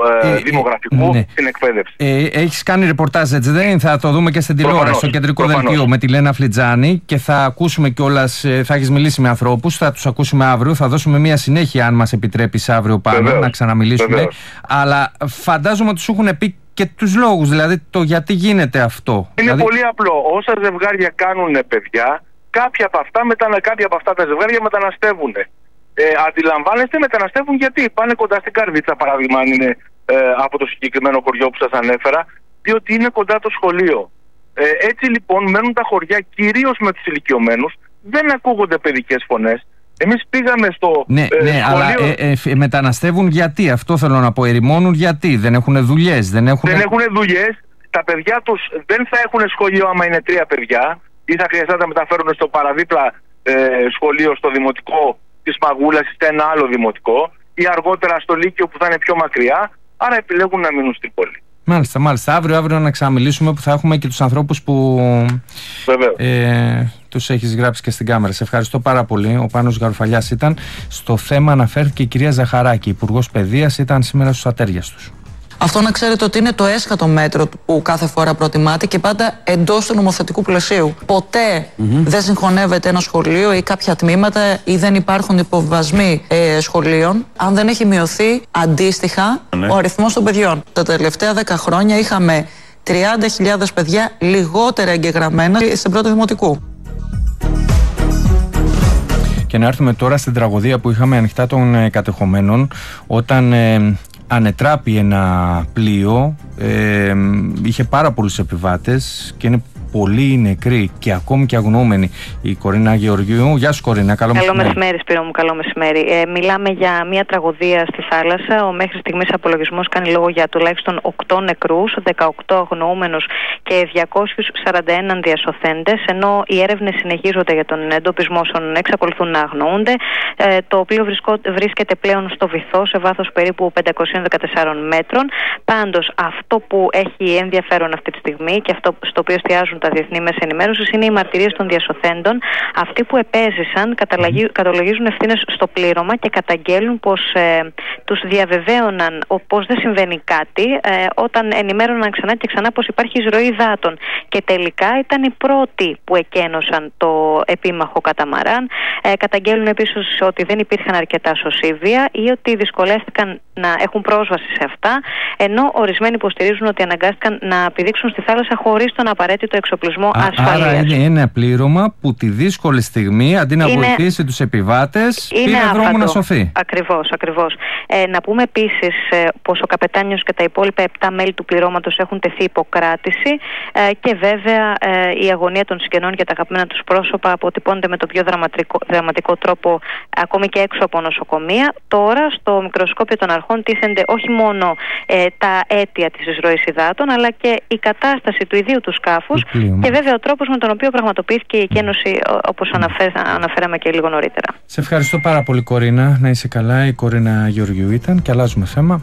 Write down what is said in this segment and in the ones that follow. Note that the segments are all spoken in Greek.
δημογραφικού στην εκπαίδευση. Έχεις κάνει ρεπορτάζ, έτσι δεν είναι? Θα το δούμε και στην τηλεόραση, στο κεντρικό δελτίο με τη Λένα Φλιτζάνη, και θα ακούσουμε κιόλας, θα έχεις μιλήσει με ανθρώπους, θα τους ακούσουμε αύριο, θα δώσουμε μια συνέχεια, αν μας επιτρέπεις, αύριο πάνω να ξαναμιλήσουμε. Βεβαίως. Αλλά φαντάζομαι ότι σου έχουν πει και τους λόγους, δηλαδή το γιατί γίνεται αυτό. Είναι πολύ απλό. Όσα ζευγάρια κάνουν παιδιά, κάποια από αυτά τα ζευγάρια μεταναστεύουν. Αντιλαμβάνεστε, μεταναστεύουν γιατί πάνε κοντά στην Καρδίτσα, παράδειγμα, αν είναι από το συγκεκριμένο χωριό που σας ανέφερα, διότι είναι κοντά το σχολείο. Έτσι λοιπόν μένουν τα χωριά κυρίως με τους ηλικιωμένους, δεν ακούγονται παιδικές φωνές. Εμείς πήγαμε στο σχολείο... αλλά μεταναστεύουν γιατί, αυτό θέλω να πω, ερημώνουν γιατί, δεν έχουν δουλειές, δεν έχουν δουλειές, τα παιδιά τους δεν θα έχουν σχολείο άμα είναι 3 παιδιά, ή θα χρειαστεί να τα μεταφέρουν στο παραδίπλα σχολείο, στο δημοτικό της Μαγούλας ή σε ένα άλλο δημοτικό, ή αργότερα στο Λύκειο που θα είναι πιο μακριά, άρα επιλέγουν να μείνουν στην πόλη. Μάλιστα. Αύριο να ξαναμιλήσουμε, που θα έχουμε και τους ανθρώπους που τους έχεις γράψει και στην κάμερα. Σε ευχαριστώ πάρα πολύ. Ο Πάνος Γαρουφαλιάς ήταν. Στο θέμα αναφέρθηκε η κυρία Ζαχαράκη, Υπουργός Παιδείας, ήταν σήμερα στους ατέριαστους. Αυτό να ξέρετε ότι είναι το έσχατο μέτρο που κάθε φορά προτιμάται και πάντα εντός του νομοθετικού πλαισίου. Ποτέ δεν συγχωνεύεται ένα σχολείο ή κάποια τμήματα ή δεν υπάρχουν υποβιβασμοί σχολείων αν δεν έχει μειωθεί αντίστοιχα ο αριθμός των παιδιών. Τα τελευταία 10 χρόνια είχαμε 30.000 παιδιά λιγότερα εγγεγραμμένα στην πρώτη δημοτικού. Και να έρθουμε τώρα στην τραγωδία που είχαμε ανοιχτά των κατεχομένων, όταν ανετράπη ένα πλοίο, είχε πάρα πολλούς επιβάτες και είναι πολλοί νεκροί και ακόμη και αγνοούμενοι. Η Κορίνα Γεωργίου. Γεια σου, Κορίνα, καλό μεσημέρι. Καλό μεσημέρι, Σπύρο μου, καλό μεσημέρι. Μιλάμε για μια τραγωδία στη θάλασσα. Ο μέχρι στιγμής απολογισμός κάνει λόγο για τουλάχιστον 8 νεκρούς, 18 αγνοούμενους και 241 διασωθέντες, ενώ οι έρευνες συνεχίζονται για τον εντοπισμό όσων εξακολουθούν να αγνοούνται. Το πλοίο βρίσκεται πλέον στο βυθό, σε βάθος περίπου 514 μέτρων. Πάντως, αυτό που έχει ενδιαφέρον αυτή τη στιγμή και αυτό στο οποίο εστιάζουν τα διεθνή μέσα ενημέρωσης είναι οι μαρτυρίες των διασωθέντων. Αυτοί που επέζησαν καταλογίζουν ευθύνες στο πλήρωμα και καταγγέλνουν πως τους διαβεβαίωναν πως δεν συμβαίνει κάτι όταν ενημέρωναν ξανά και ξανά πως υπάρχει εισρωή υδάτων. Και τελικά ήταν οι πρώτοι που εκένωσαν το επίμαχο καταμαράν. Καταγγέλνουν επίσης ότι δεν υπήρχαν αρκετά σωσίβια ή ότι δυσκολεύτηκαν να έχουν πρόσβαση σε αυτά, ενώ ορισμένοι υποστηρίζουν ότι αναγκάστηκαν να πηδήξουν στη θάλασσα χωρίς τον απαραίτητο εξοπλισμό ασφαλείας. Άρα είναι ένα πλήρωμα που τη δύσκολη στιγμή, αντί να βοηθήσει τους επιβάτες, πήρε δρόμο να σωθεί. Ακριβώς. Να πούμε επίσης πως ο καπετάνιος και τα υπόλοιπα 7 μέλη του πληρώματος έχουν τεθεί υποκράτηση και βέβαια η αγωνία των συγγενών για τα αγαπημένα τους πρόσωπα αποτυπώνεται με το πιο δραματικό τρόπο ακόμη και έξω από νοσοκομεία. Τώρα στο μικροσκόπιο των αρχών τίθενται όχι μόνο τα αίτια της εισρωής υδάτων, αλλά και η κατάσταση του ιδίου του σκάφους και βέβαια ο τρόπος με τον οποίο πραγματοποιήθηκε η εκένωση, όπως αναφέραμε και λίγο νωρίτερα. Σε ευχαριστώ πάρα πολύ, Κορίνα. Να είσαι καλά. Η Κορίνα Γεωργιού ήταν, και αλλάζουμε θέμα.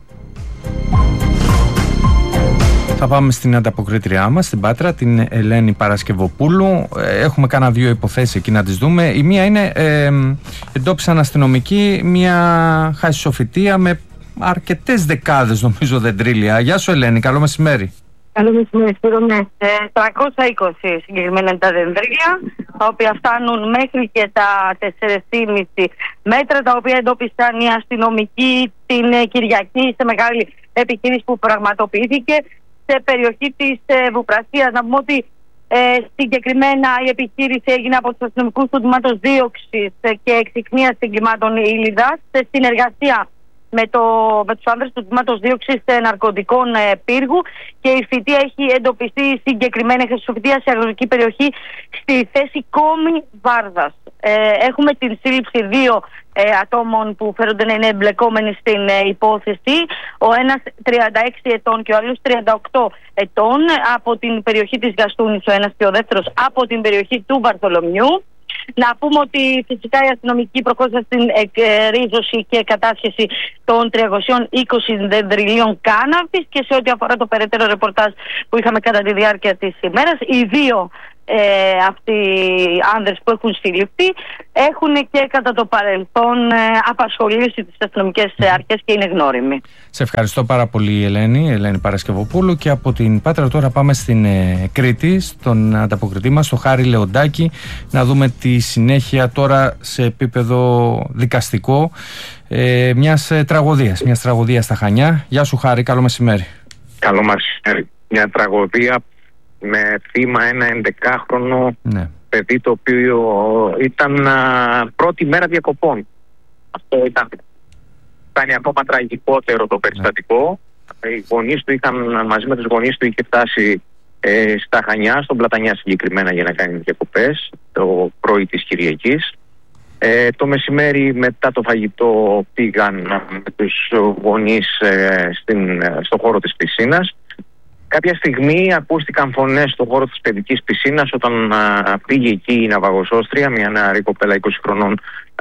Θα πάμε στην ανταποκρίτριά μας, στην Πάτρα, την Ελένη Παρασκευοπούλου. Έχουμε κάνα 2 υποθέσεις εκεί να τις δούμε. Η μία είναι, εντόπισαν αστυνομικοί μια χασισοφυτεία με αρκετές δεκάδες, νομίζω, δεντρίλια. Γεια σου, Ελένη, καλό μεσημέρι. Καλό μεσημέρι, Σπύρο. 320 συγκεκριμένα είναι τα δεντρίλια, τα οποία φτάνουν μέχρι και τα 4,5 μέτρα, τα οποία εντόπισαν οι αστυνομικοί την Κυριακή σε μεγάλη επιχείρηση που πραγματοποιήθηκε σε περιοχή της Βουπρασίας. Να πούμε ότι συγκεκριμένα η επιχείρηση έγινε από τους αστυνομικούς του τμήματος δίωξης και εξυχνίας εγκλημάτων Ήλιδας σε συνεργασία με τους άνδρες του τμήματος δίωξης ναρκωτικών πύργου, και η φυτεία έχει εντοπιστεί συγκεκριμένα χρυσοφυτεία σε αγροτική περιοχή στη θέση Κόμη Βάρδας. Έχουμε την σύλληψη 2 ατόμων που φέρονται να είναι εμπλεκόμενοι στην υπόθεση. Ο ένας 36 ετών και ο άλλος 38 ετών από την περιοχή της Γαστούνης, ο ένας και ο δεύτερος από την περιοχή του Βαρθολομιού. Να πούμε ότι φυσικά οι αστυνομικοί προχώρησαν στην εκρίζωση και κατάσχεση των 320 δεντριλίων κάναβης, και σε ό,τι αφορά το περαιτέρω ρεπορτάζ που είχαμε κατά τη διάρκεια της ημέρας, οι 2 αυτοί οι άνδρες που έχουν συλληφθεί έχουν και κατά το παρελθόν απασχολήσει τις αστυνομικές αρχές και είναι γνώριμοι. Σε ευχαριστώ πάρα πολύ, Ελένη Παρασκευοπούλου. Και από την Πάτρα τώρα πάμε στην Κρήτη, στον ανταποκριτή μας, τον Χάρη Λεοντάκη, να δούμε τη συνέχεια τώρα σε επίπεδο δικαστικό μιας τραγωδίας στα Χανιά. Γεια σου, Χάρη, καλό μεσημέρι. Καλό μεσημέρι. Μια τραγωδία με θύμα ένα 11χρονο παιδί, το οποίο ήταν πρώτη μέρα διακοπών. Αυτό ήταν ακόμα τραγικότερο το περιστατικό. Οι γονείς του μαζί με τους γονείς του είχε φτάσει στα Χανιά, στον Πλατανιά συγκεκριμένα, για να κάνει διακοπές το πρωί της Κυριακής. Το μεσημέρι μετά το φαγητό πήγαν με τους γονείς στο χώρο της πισίνας. Κάποια στιγμή ακούστηκαν φωνές στον χώρο της παιδικής πισίνας όταν πήγε εκεί η ναυαγοσώστρια, μια νεαρή κοπέλα 20 χρονών.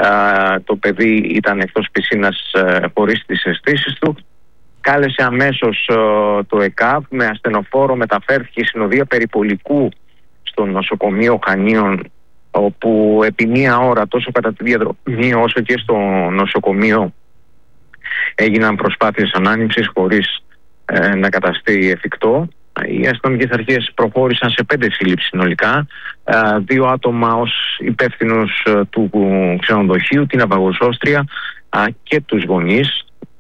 Το παιδί ήταν εκτός πισίνας χωρίς τις αισθήσεις του. Κάλεσε αμέσως το ΕΚΑΒ με ασθενοφόρο, μεταφέρθηκε η συνοδεία περιπολικού στο νοσοκομείο Χανίων, όπου επί μία ώρα τόσο κατά τη διαδρομή όσο και στο νοσοκομείο έγιναν προσπάθειες ανάνυψης χωρίς να καταστεί εφικτό. Οι αστυνομικές αρχές προχώρησαν σε 5 σύλληψεις συνολικά, 2 άτομα ως υπεύθυνους του ξενοδοχείου, την ναυαγοσώστρια και τους γονείς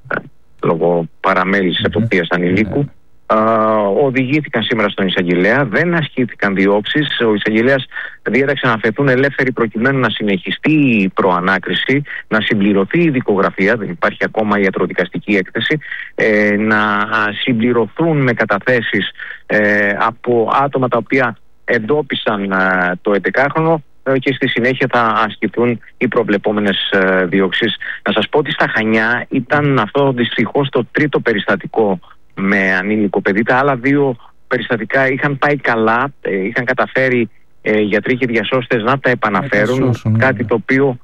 λόγω παραμέλησης εποπτείας ανηλίκου. Οδηγήθηκαν σήμερα στον εισαγγελέα, δεν ασκήθηκαν διώξεις. Ο εισαγγελέας διέταξε να αφαιθούν ελεύθεροι προκειμένου να συνεχιστεί η προανάκριση, να συμπληρωθεί η δικογραφία, δεν υπάρχει ακόμα ιατροδικαστική έκθεση, να συμπληρωθούν με καταθέσεις από άτομα τα οποία εντόπισαν το 11χρονο και στη συνέχεια θα ασκηθούν οι προβλεπόμενες διώξεις. Να σας πω ότι στα Χανιά ήταν αυτό δυστυχώς το 3ο περιστατικό με ανήλικο παιδί. Τα άλλα 2 περιστατικά είχαν πάει καλά, είχαν καταφέρει γιατροί και διασώστες να τα επαναφέρουν, κάτι το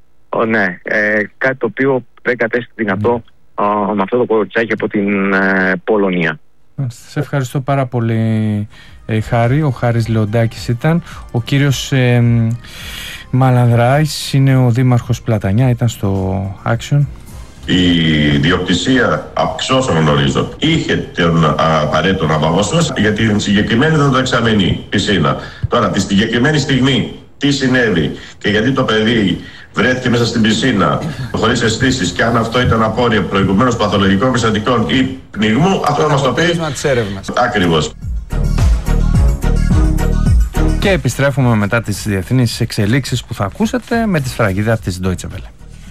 οποίο δεν κατέστη δυνατό με αυτό το κοριτσάκι από την Πολωνία. Σε ευχαριστώ πάρα πολύ, Χάρη. Ο Χάρης Λεοντάκης ήταν. Ο κύριος Μαλανδράης είναι ο δήμαρχος Πλατανιά, ήταν στο Action. Η διοκτησία, από όσο γνωρίζω, είχε τον απαραίτητο ναυαγοσώστρα για την συγκεκριμένη δεξαμενή πισίνα. Τώρα, τη συγκεκριμένη στιγμή, τι συνέβη και γιατί το παιδί βρέθηκε μέσα στην πισίνα χωρίς αισθήσεις και αν αυτό ήταν απόρρια προηγουμένως παθολογικών περιστατικών ή πνιγμού, αυτό θα μας το πει. Ακριβώς. Και επιστρέφουμε μετά τις διεθνείς εξελίξεις που θα ακούσετε με τη σφραγίδα της Deutsche Welle.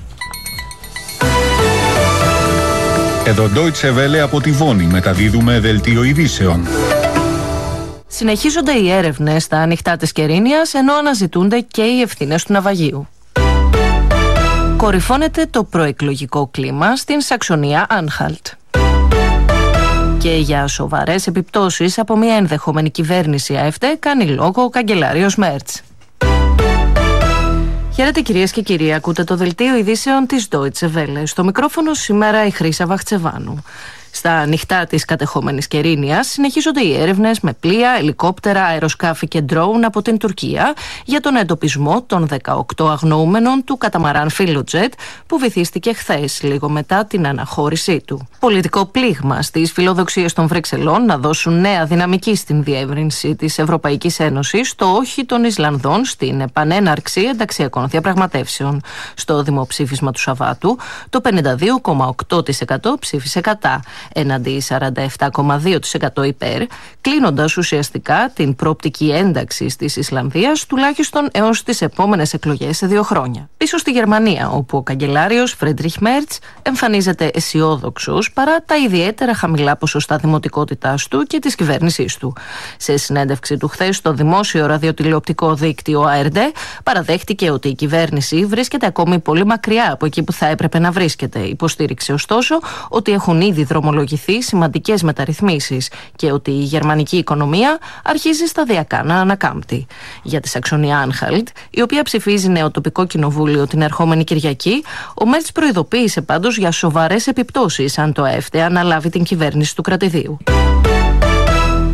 Εδώ Deutsche Welle από τη Βόνη, μεταδίδουμε δελτίο ειδήσεων. Συνεχίζονται οι έρευνες στα ανοιχτά της Κερίνιας, ενώ αναζητούνται και οι ευθύνες του ναυαγίου. Κορυφώνεται το προεκλογικό κλίμα στην Σαξονία Άνχαλτ. Και για σοβαρές επιπτώσεις από μια ενδεχόμενη κυβέρνηση AfD κάνει λόγο ο καγκελάριος Μέρτς. Χαίρετε κυρίες και κύριοι, ακούτε το δελτίο ειδήσεων της Deutsche Welle. Στο μικρόφωνο σήμερα η Χρύσα Βαχτσεβάνου. Στα ανοιχτά της κατεχόμενης Κερίνιας συνεχίζονται οι έρευνες με πλοία, ελικόπτερα, αεροσκάφη και ντρόουν από την Τουρκία για τον εντοπισμό των 18 αγνοούμενων του καταμαράν Φιλοτζέτ που βυθίστηκε χθες, λίγο μετά την αναχώρησή του. Πολιτικό πλήγμα στις φιλοδοξίες των Βρυξελών να δώσουν νέα δυναμική στην διεύρυνση της Ευρωπαϊκής Ένωσης στο όχι των Ισλανδών στην επανέναρξη ενταξιακών διαπραγματεύσεων. Στο δημοψήφισμα του Σαββάτου, το 52,8% ψήφισε κατά, έναντι 47,2% υπέρ, κλείνοντας ουσιαστικά την προοπτική ένταξη της Ισλανδίας τουλάχιστον έως τις επόμενες εκλογές σε 2 χρόνια. Πίσω στη Γερμανία, όπου ο καγκελάριος Φρέντριχ Μέρτς εμφανίζεται αισιόδοξος παρά τα ιδιαίτερα χαμηλά ποσοστά δημοτικότητάς του και της κυβέρνησής του. Σε συνέντευξη του χθες στο δημόσιο ραδιοτηλεοπτικό δίκτυο ARD, παραδέχτηκε ότι η κυβέρνηση βρίσκεται ακόμη πολύ μακριά από εκεί που θα έπρεπε να βρίσκεται. Υποστήριξε ωστόσο ότι έχουν ήδη δρομολογηθεί σημαντικές μεταρρυθμίσεις και ότι η γερμανική οικονομία αρχίζει σταδιακά να ανακάμπτει. Για τη Σαξονία Άνχαλτ, η οποία ψηφίζει νέο τοπικό κοινοβούλιο την ερχόμενη Κυριακή, ο Μέρτς προειδοποίησε πάντως για σοβαρές επιπτώσεις αν το AfD αναλάβει την κυβέρνηση του κρατηδίου.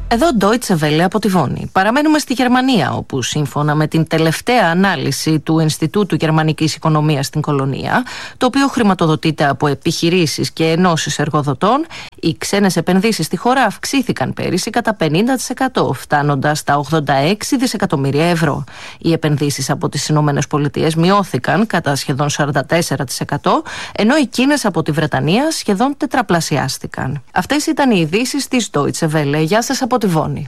Εδώ Deutsche Welle από τη Βόνη. Παραμένουμε στη Γερμανία, όπου σύμφωνα με την τελευταία ανάλυση του Ινστιτούτου Γερμανικής Οικονομίας στην Κολονία, το οποίο χρηματοδοτείται από επιχειρήσεις και ενώσεις εργοδοτών, οι ξένες επενδύσεις στη χώρα αυξήθηκαν πέρυσι κατά 50%, φτάνοντας στα 86 δισεκατομμύρια ευρώ. Οι επενδύσεις από τις Ηνωμένες Πολιτείες μειώθηκαν κατά σχεδόν 44%, ενώ οι Κίνες από τη Βρετανία σχεδόν τετραπλασιάστηκαν. Αυτές ήταν οι ειδήσεις της Deutsche Welle. Γεια σας από τη Βόνη.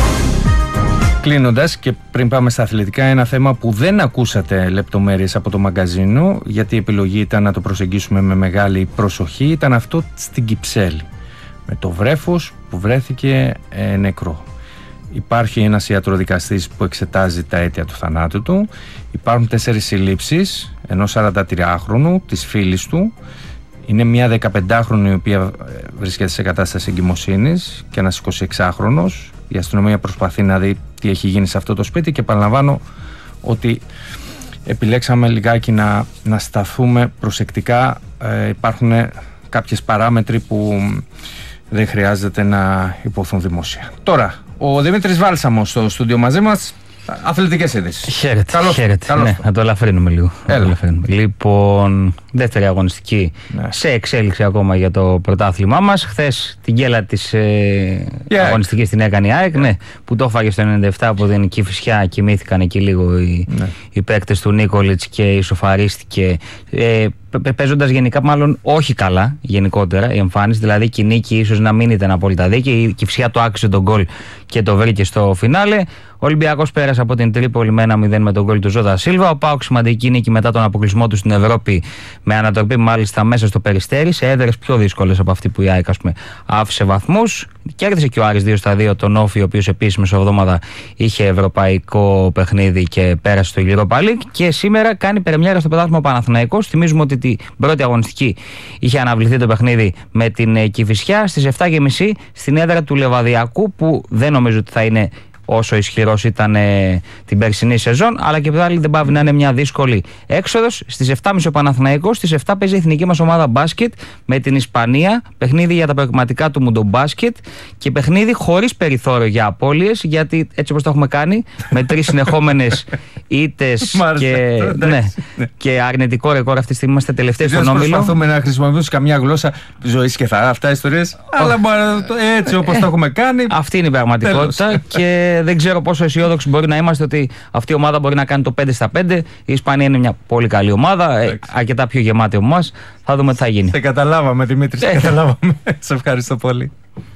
Κλείνοντας, και πριν πάμε στα αθλητικά, ένα θέμα που δεν ακούσατε λεπτομέρειες από το μαγκαζίνο, γιατί η επιλογή ήταν να το προσεγγίσουμε με μεγάλη προσοχή, ήταν αυτό στην Κυψέλη, με το βρέφος που βρέθηκε νεκρό. Υπάρχει ένας ιατροδικαστής που εξετάζει τα αίτια του θανάτου του. Υπάρχουν 4 συλλήψεις ενός 43χρονου, της φίλης του. Είναι μια 15χρονη η οποία βρίσκεται σε κατάσταση εγκυμοσύνης και ένας 26χρονος. Η αστυνομία προσπαθεί να δει τι έχει γίνει σε αυτό το σπίτι και επαναλαμβάνω ότι επιλέξαμε λιγάκι να σταθούμε προσεκτικά. Υπάρχουν κάποιες παράμετροι που δεν χρειάζεται να υποθούν δημόσια. Τώρα, ο Δημήτρης Βάλσαμος στο στούντιο μαζί μας. Αθλητικές ειδήσεις. Χαίρετε. Ναι, να το ελαφρύνουμε λίγο. Λοιπόν, δεύτερη αγωνιστική σε εξέλιξη ακόμα για το πρωτάθλημά μας. Χθες την γκέλα της αγωνιστικής την έκανε η ΑΕΚ, που το έφαγε στο 97 από την Κηφισιά. Κοιμήθηκαν εκεί λίγο οι παίκτες του Νίκολιτς και ισοφαρίστηκε. Παίζοντας γενικά, μάλλον όχι καλά γενικότερα η εμφάνιση, δηλαδή η νίκη ίσως να μην ήταν απόλυτα δίκαιη. Η Κηφισιά το άξιζε τον γκολ και το βρήκε στο φινάλε. Ο Ολυμπιακός πέρασε από την Τρίπολη με 1-0 με τον γκολ του Ζώτα Σίλβα. Ο ΠΑΟΚ σημαντική νίκη μετά τον αποκλεισμό του στην Ευρώπη, με ανατροπή μάλιστα μέσα στο Περιστέρι, σε έδρες πιο δύσκολες από αυτή που η ΑΕΚ άφησε βαθμούς. Κέρδισε και ο Άρης 2-2 τον Όφη, ο οποίος επίσης μεσοβδόμαδα είχε ευρωπαϊκό παιχνίδι και πέρασε στο Europa League. Και σήμερα κάνει πρεμιέρα στο πρωτάθλημα ο Παναθηναϊκός. Θυμίζουμε ότι την πρώτη αγωνιστική είχε αναβληθεί το παιχνίδι με την Κηφισιά στις 7:30 στην έδρα του Λεβαδιακού, που δεν νομίζω ότι θα είναι όσο ισχυρός ήταν την περσινή σεζόν, αλλά και πάλι δεν πάβει να είναι μια δύσκολη έξοδος. Στις 7:30 ο Παναθηναϊκός, στις 7 παίζει η εθνική μας ομάδα μπάσκετ με την Ισπανία, παιχνίδι για τα προκριματικά του μουντομπάσκετ και παιχνίδι χωρίς περιθώριο για απώλειες, γιατί έτσι όπως το έχουμε κάνει, με 3 συνεχόμενες ήττες και αρνητικό ρεκόρ αυτή τη στιγμή, είμαστε τελευταίοι στον όμιλο. Προσπαθούμε να χρησιμοποιήσουμε καμιά γλώσσα ζωής και αυτά ιστορίες, αλλά έτσι όπως το έχουμε κάνει. Αυτή είναι η πραγματικότητα και δεν ξέρω πόσο αισιόδοξοι μπορεί να είμαστε ότι αυτή η ομάδα μπορεί να κάνει το 5-5. Η Ισπανία είναι μια πολύ καλή ομάδα, αρκετά πιο γεμάτη από εμάς. Θα δούμε τι θα γίνει. Σε καταλάβαμε, Δημήτρη, σε καταλάβαμε. Σε ευχαριστώ πολύ.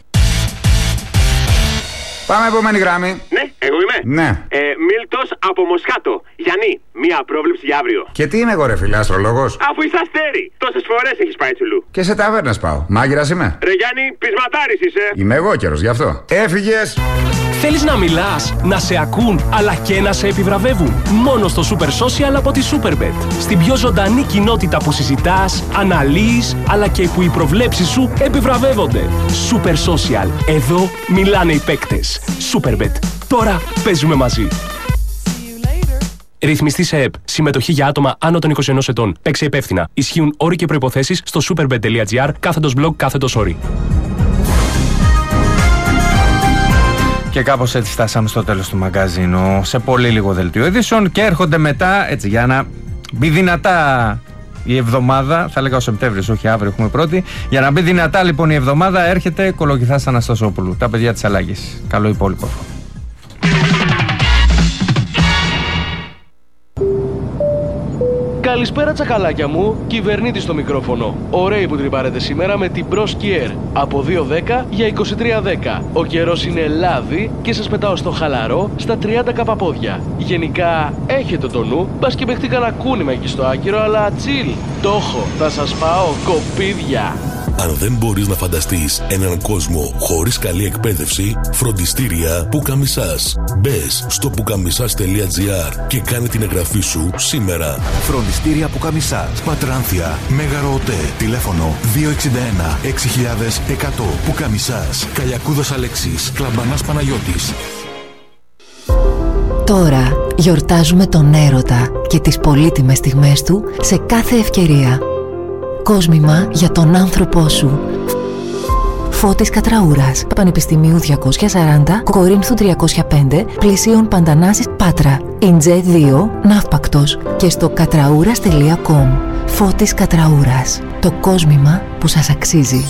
Πάμε επόμενη γράμμη. Ναι, εγώ είμαι. Ναι. Μίλτος από Μοσχάτο. Γιάννη, μία πρόβλεψη για αύριο. Και τι είμαι εγώ, ρε φίλε, αστρολόγος? Αφού είσαι αστέρι. Τόσες φορές έχεις πάει τσουλού. Και σε ταβέρνες πάω. Μάγειρας είμαι. Ρε Γιάννη, πεισματάρης είσαι. Είμαι εγώ καιρός γι' αυτό. Έφυγες. Θέλεις να μιλάς, να σε ακούν, αλλά και να σε επιβραβεύουν? Μόνο στο Super Social από τη Superbet. Στην πιο ζωντανή κοινότητα που συζητάς, αναλύεις, αλλά και που οι προβλέψεις σου επιβραβεύονται. Super Social. Εδώ μιλάνε οι παίκτες. Superbet. Τώρα παίζουμε μαζί. Ρυθμιστή σε ΕΠ. Συμμετοχή για άτομα άνω των 21 ετών. Παίξε υπεύθυνα. Ισχύουν όροι και προϋποθέσεις στο superbet.gr/blog/όροι. Και κάπως έτσι φτάσαμε στο τέλος του μαγκαζίνου. Σε πολύ λίγο δελτίο ειδήσεων και έρχονται μετά, έτσι, για να μπει δυνατά η εβδομάδα. Θα λέγα ο Σεπτέμβριος, όχι αύριο, έχουμε πρώτη. Για να μπει δυνατά λοιπόν η εβδομάδα, έρχεται Κολοκυθάς Αναστασόπουλου. Τα παιδιά της Αλλαγής. Καλό υπόλοιπο. Καλησπέρα τσακαλάκια μου, κυβερνήτης στο μικρόφωνο. Ωραίοι που τρυπάρετε σήμερα με την Bros Kier. Από 2.10 για 23.10. Ο καιρός είναι λάδι και σας πετάω στο χαλαρό στα 30 καπαπόδια. Γενικά έχετε το νου, μπας και παιχτεί κανένα κούνημα εκεί στο άκυρο, αλλά τσιλ. Το έχω, θα σας πάω κοπίδια. Αν δεν μπορείς να φανταστείς έναν κόσμο χωρίς καλή εκπαίδευση, φροντιστήρια Πουκαμισάς. Μπες στο pukamisas.gr και κάνε την εγγραφή σου σήμερα. Φροντιστήρια Πουκαμισάς. Πατράνθια, Μέγαρο ΟΤΕ. Τηλέφωνο 261 6100. Πουκαμισάς. Καλιακούδας Αλέξης. Κλαμπανάς Παναγιώτης. Τώρα γιορτάζουμε τον έρωτα και τις πολύτιμες στιγμές του σε κάθε ευκαιρία. Κόσμημα για τον άνθρωπό σου. Φώτης Κατραούρας, Πανεπιστημίου 240, Κορίνθου 305, πλησίων Παντανάσης, Πάτρα. Ιντζέ 2, Ναύπακτος και στο κατραούρας.com. Φώτης Κατραούρας, το κόσμημα που σας αξίζει.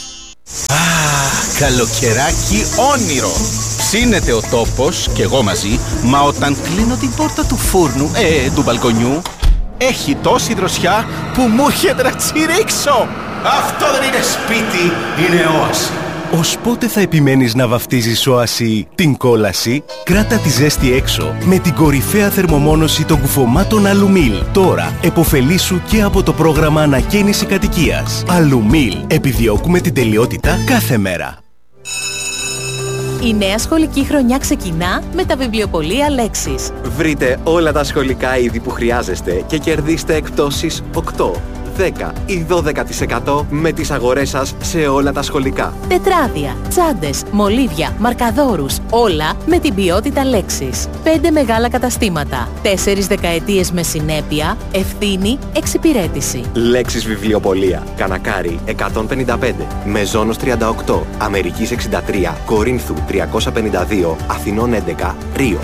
Καλοκαιράκι όνειρο. Ψήνεται ο τόπος και εγώ μαζί, μα όταν κλείνω την πόρτα του φούρνου, του μπαλκονιού, έχει τόση δροσιά που μου έρχεται να τσιρίξω. Αυτό δεν είναι σπίτι, είναι όαση. Ως πότε θα επιμένεις να βαφτίζεις όαση την κόλαση? Κράτα τη ζέστη έξω με την κορυφαία θερμομόνωση των κουφωμάτων Αλουμίλ. Τώρα εποφελήσου και από το πρόγραμμα ανακαίνιση κατοικίας. Αλουμίλ. Επιδιώκουμε την τελειότητα κάθε μέρα. Η νέα σχολική χρονιά ξεκινά με τα βιβλιοπωλεία Lexis. Βρείτε όλα τα σχολικά είδη που χρειάζεστε και κερδίστε εκπτώσεις 8, 10 ή 12% με τις αγορές σας σε όλα τα σχολικά. Τετράδια, τσάντες, μολύβια, μαρκαδόρους, όλα με την ποιότητα Lexis. 5 μεγάλα καταστήματα, 4 δεκαετίες με συνέπεια, ευθύνη, εξυπηρέτηση. Lexis Βιβλιοπωλεία, Κανακάρι 155, Μεζόνος 38, Αμερικής 63, Κορίνθου 352, Αθηνών 11, Ρίο.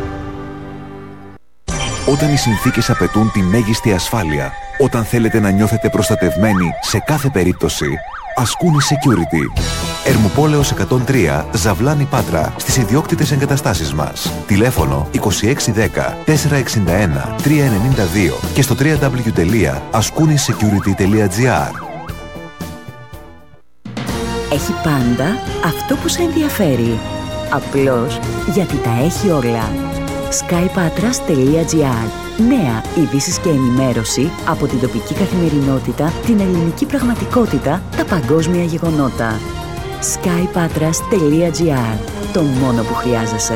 Όταν οι συνθήκες απαιτούν τη μέγιστη ασφάλεια, όταν θέλετε να νιώθετε προστατευμένοι σε κάθε περίπτωση, Ασκούνη Security. Ερμουπόλεως 103, Ζαβλάνη Πάτρα, στις ιδιόκτητες εγκαταστάσεις μας. Τηλέφωνο 2610 461 392 και στο www.askounisecurity.gr. Έχει πάντα αυτό που σε ενδιαφέρει. Απλώς γιατί τα έχει όλα. skypatras.gr. Νέα ειδήσεις και ενημέρωση από την τοπική καθημερινότητα, την ελληνική πραγματικότητα, τα παγκόσμια γεγονότα. skypatras.gr. Το μόνο που χρειάζεσαι.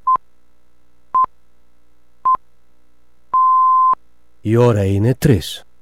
Η ώρα είναι 3.